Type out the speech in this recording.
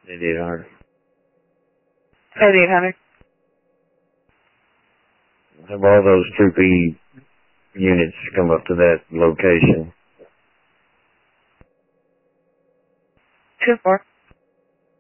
8800. 8800. Have all those Troop E units come up to that location. 2-4.